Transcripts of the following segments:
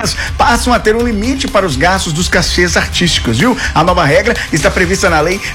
escolares passam a ter um limite para os gastos dos cachês artísticos, viu? A nova regra está prevista na Lei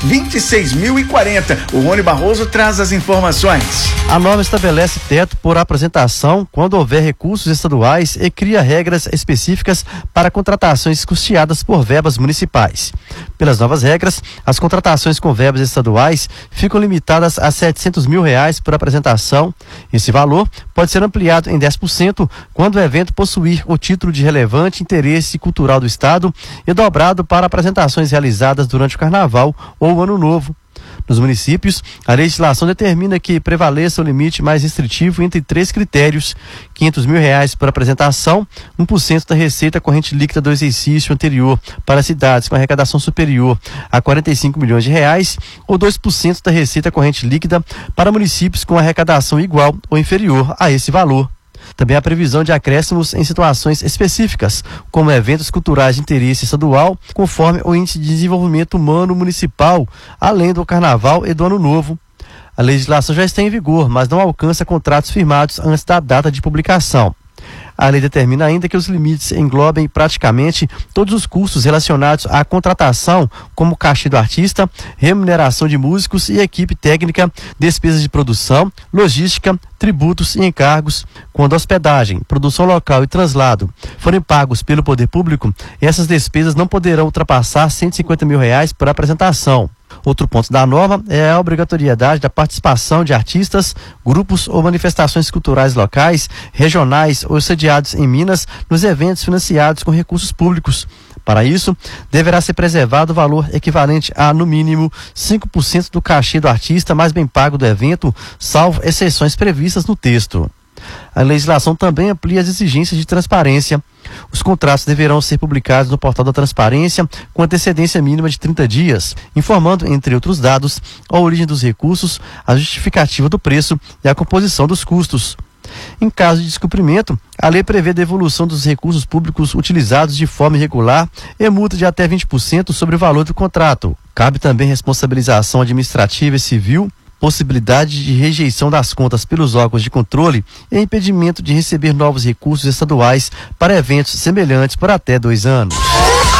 26.040. O Rony Barroso traz as informações. A norma estabelece teto por apresentação quando houver recursos estaduais e cria regras específicas para contratações custeadas por verbas municipais. Pelas novas regras, as contratações com verbas estaduais ficam limitadas a R$700 mil por apresentação. Esse valor pode ser ampliado em 10% quando o evento possuir o título de relevante interesse cultural do Estado e dobrado para apresentações realizadas durante o Carnaval ou o Ano Novo. Nos municípios, a legislação determina que prevaleça o limite mais restritivo entre 3 critérios: R$500 mil por apresentação, 1% da receita corrente líquida do exercício anterior para cidades com arrecadação superior a R$45 milhões ou 2% da receita corrente líquida para municípios com arrecadação igual ou inferior a esse valor. Também há previsão de acréscimos em situações específicas, como eventos culturais de interesse estadual, conforme o Índice de Desenvolvimento Humano Municipal, além do Carnaval e do Ano Novo. A legislação já está em vigor, mas não alcança contratos firmados antes da data de publicação. A lei determina ainda que os limites englobem praticamente todos os custos relacionados à contratação, como cachê do artista, remuneração de músicos e equipe técnica, despesas de produção, logística, tributos e encargos. Quando a hospedagem, produção local e translado forem pagos pelo poder público, essas despesas não poderão ultrapassar R$150 mil por apresentação. Outro ponto da norma é a obrigatoriedade da participação de artistas, grupos ou manifestações culturais locais, regionais ou sediados em Minas nos eventos financiados com recursos públicos. Para isso, deverá ser preservado o valor equivalente a, no mínimo, 5% do cachê do artista mais bem pago do evento, salvo exceções previstas no texto. A legislação também amplia as exigências de transparência. Os contratos deverão ser publicados no portal da transparência com antecedência mínima de 30 dias, informando, entre outros dados, a origem dos recursos, a justificativa do preço e a composição dos custos. Em caso de descumprimento, a lei prevê devolução dos recursos públicos utilizados de forma irregular e multa de até 20% sobre o valor do contrato. Cabe também responsabilização administrativa e civil, possibilidade de rejeição das contas pelos órgãos de controle e impedimento de receber novos recursos estaduais para eventos semelhantes por até 2 anos.